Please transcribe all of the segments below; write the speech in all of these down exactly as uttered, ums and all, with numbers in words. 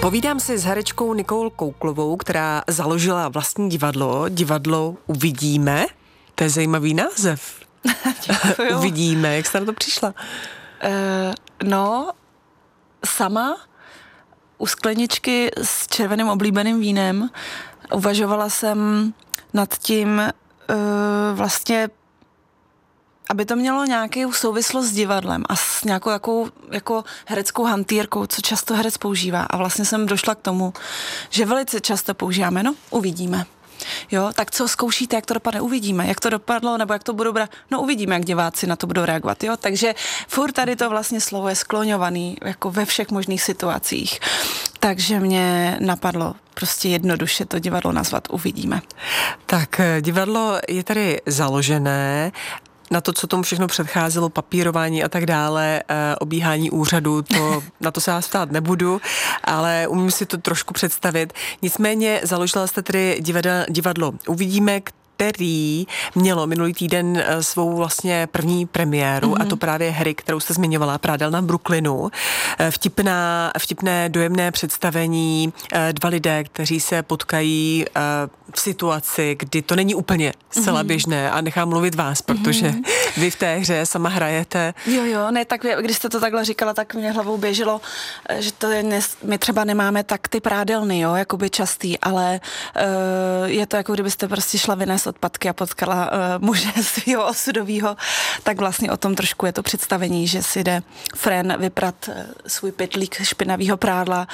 Povídám si s herečkou Nicole Kouklovou, která založila vlastní divadlo. Divadlo Uvidíme. To je zajímavý název. Uvidíme. Jak jste na to přišla? Uh, no, sama u skleničky s červeným oblíbeným vínem uvažovala jsem nad tím uh, vlastně, aby to mělo nějakou souvislost s divadlem a s nějakou jakou, jako hereckou hantýrkou, co často herec používá. A vlastně jsem došla k tomu, že velice často používáme, no, uvidíme. Jo, tak co zkoušíte, jak to dopadne, uvidíme, jak to dopadlo, nebo jak to budou brát, no uvidíme, jak diváci na to budou reagovat, jo, takže furt tady to vlastně slovo je skloňovaný, jako ve všech možných situacích, takže mě napadlo prostě jednoduše to divadlo nazvat Uvidíme. Tak divadlo je tady založené, na to, co tomu všechno předcházelo, papírování a tak dále, e, obíhání úřadu, to, na to se vás ptát nebudu, ale umím si to trošku představit. Nicméně založila jste tedy divadlo, divadlo Uvidíme, který mělo minulý týden svou vlastně první premiéru, mm-hmm. a to právě hry, kterou jste zmiňovala, Prádelna v Brooklynu. Vtipná, vtipné, dojemné představení, dva lidé, kteří se potkají v situaci, kdy to není úplně zcela mm-hmm. běžné, a nechám mluvit vás, protože mm-hmm. vy v té hře sama hrajete. Jo, jo, ne, tak když jste to takhle říkala, tak mě hlavou běželo, že to je, my třeba nemáme tak ty prádelny, jo, jakoby častý, ale uh, je to jako kdybyste prostě šla vynést odpadky a potkala uh, muže svého osudového, tak vlastně o tom trošku je to představení, že si jde Fren vyprat uh, svůj pytlík špinavého prádla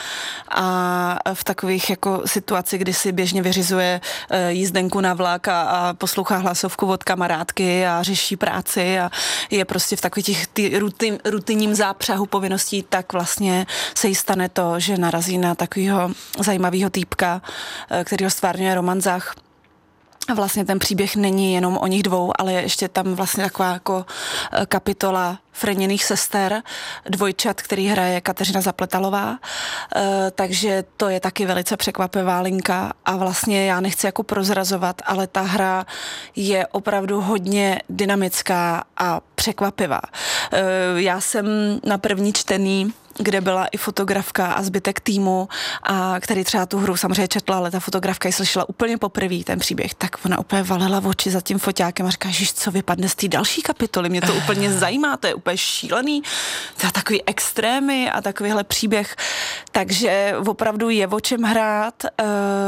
a v takových jako situaci, kdy si běžně vyřizuje uh, jízdenku na vlak a, a poslouchá hlasovku od kamarádky a řeší práci a je prostě v takových těch ty rutin, rutinním zápřahu povinností, tak vlastně se jí stane to, že narazí na takového zajímavého týpka, uh, kterýho stvárňuje Roman Zach. A vlastně ten příběh není jenom o nich dvou, ale je ještě tam vlastně taková jako kapitola Freniných sester, dvojčat, který hraje Kateřina Zapletalová, e, takže to je taky velice překvapivá linka a vlastně já nechci jako prozrazovat, ale ta hra je opravdu hodně dynamická a překvapivá. E, já jsem na první čtení, kde byla i fotografka a zbytek týmu, a který třeba tu hru samozřejmě četla, ale ta fotografka ji slyšela úplně poprvé ten příběh, tak ona úplně valela v oči za tím foťákem a říká, že co vypadne z té další kapitoly, mě to úplně zajímá, to je úplně šílený, to je takový extrémy a takovýhle příběh, takže opravdu je o čem hrát. Uh,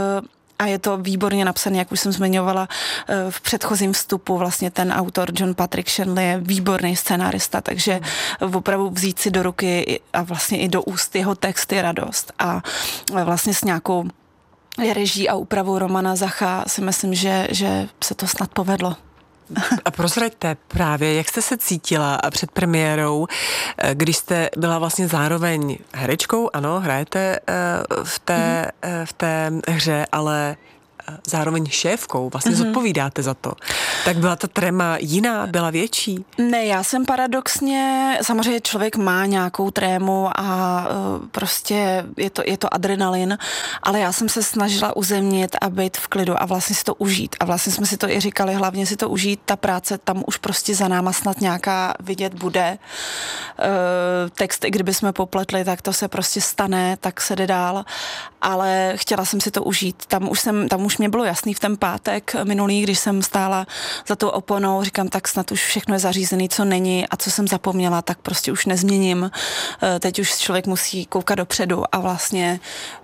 A je to výborně napsané, jak už jsem zmiňovala v předchozím vstupu, vlastně ten autor John Patrick Shanley je výborný scenárista, takže opravdu vzít si do ruky a vlastně i do úst jeho text je radost. A vlastně s nějakou reží a úpravou Romana Zacha si myslím, že, že se to snad povedlo. A prozraďte právě, jak jste se cítila před premiérou, když jste byla vlastně zároveň herečkou, ano, hrajete v té, mm-hmm. v té hře, ale zároveň šéfkou, vlastně mm-hmm. zodpovídáte za to. Tak byla ta tréma jiná, byla větší? Ne, já jsem paradoxně, samozřejmě člověk má nějakou trému a uh, prostě je to, je to adrenalin, ale já jsem se snažila uzemnit a být v klidu a vlastně si to užít. A vlastně jsme si to i říkali, hlavně si to užít, ta práce tam už prostě za náma snad nějaká vidět bude. Uh, text, i kdyby jsme popletli, tak to se prostě stane, tak se jde dál, ale chtěla jsem si to užít. Tam už jsem, tam už mě bylo jasný v ten pátek minulý, když jsem stála za tou oponou, říkám, tak snad už všechno je zařízený, co není a co jsem zapomněla, tak prostě už nezměním. Teď už člověk musí koukat dopředu a vlastně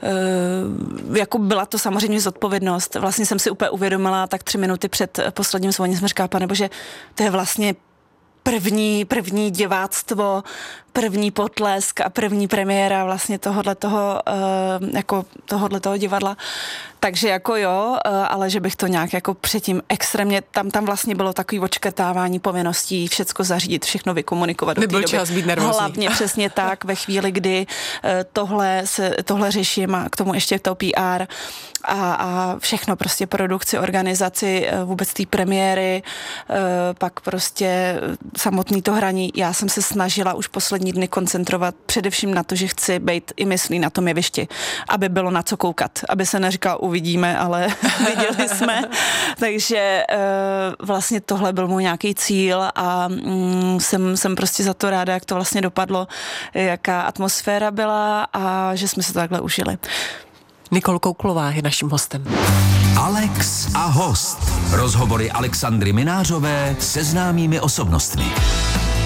jako byla to samozřejmě zodpovědnost. Vlastně jsem si úplně uvědomila, tak tři minuty před posledním zvoním jsem říkala, panebože, to je vlastně první, první diváctvo, první potlesk a první premiéra vlastně tohodle toho, uh, jako tohodle toho divadla. Takže jako jo, uh, ale že bych to nějak jako předtím extrémně, tam, tam vlastně bylo takový odškrtávání povinností, všecko zařídit, všechno vykomunikovat. Nebyl čas být nervózní. Hlavně přesně tak, ve chvíli, kdy uh, tohle, se, tohle řeším a k tomu ještě to P R a, a všechno prostě produkci, organizaci, uh, vůbec té premiéry, uh, pak prostě samotný to hraní. Já jsem se snažila už poslední pracovní dny koncentrovat především na to, že chci být i myslí na tom jevišti, aby bylo na co koukat, aby se neříkalo uvidíme, ale viděli jsme. Takže vlastně tohle byl můj nějaký cíl a jsem, jsem prostě za to ráda, jak to vlastně dopadlo, jaká atmosféra byla a že jsme se to takhle užili. Nikol Kouklová je naším hostem. Alex a host. Rozhovory Alexandry Minářové se známými osobnostmi.